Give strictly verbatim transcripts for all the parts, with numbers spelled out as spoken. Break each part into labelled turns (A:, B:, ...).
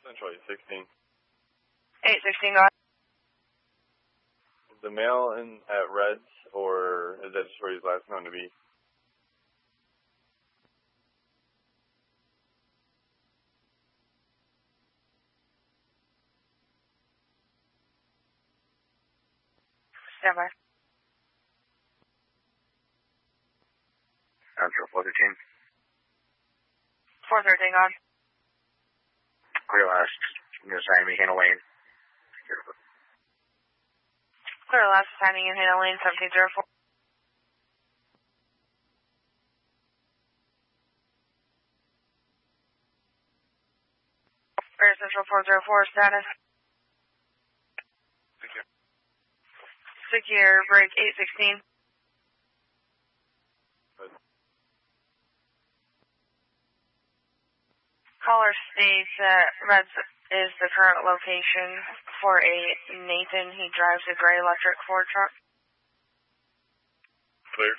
A: Central eight sixteen.
B: eight sixteen, go ahead.
A: Is the male in at Reds, or is that just where he's last known to be?
B: Stand by.
C: Central four thirteen.
B: four thirteen, go on.
C: Clear last. New assignment, Hannah Lane.
B: Clear last assigning in Hannah Lane, seventeen oh four. Air Central four oh four, status.
C: Secure.
B: Secure, break eight sixteen. Caller states that Reds is the current location for a Nathan. He drives a gray electric Ford truck.
C: Clear.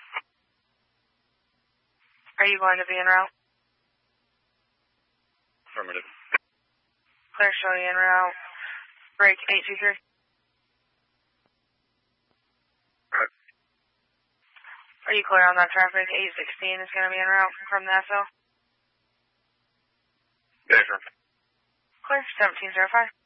B: Are you going to be en route?
C: Affirmative.
B: Clear, show you en route. Break eight two three.
C: Right.
B: Are you clear on that traffic? eight sixteen is going to be en route from the S O.
C: Yes, sir.
B: Clear, seventeen oh five.